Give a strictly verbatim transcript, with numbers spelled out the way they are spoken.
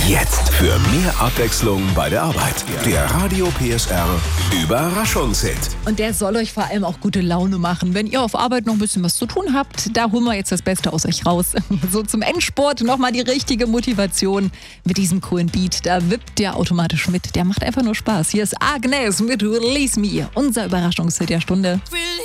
Jetzt für mehr Abwechslung bei der Arbeit. Der Radio P S R Überraschungshit. Und der soll euch vor allem auch gute Laune machen. Wenn ihr auf Arbeit noch ein bisschen was zu tun habt, da holen wir jetzt das Beste aus euch raus. So zum Endspurt nochmal die richtige Motivation mit diesem coolen Beat. Da wippt der automatisch mit. Der macht einfach nur Spaß. Hier ist Agnes mit Release Me, unser Überraschungshit der Stunde.